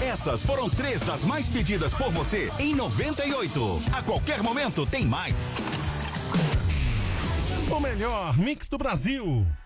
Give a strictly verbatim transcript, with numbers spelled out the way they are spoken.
Essas foram três das mais pedidas por você em noventa e oito. A qualquer momento tem mais. O melhor mix do Brasil.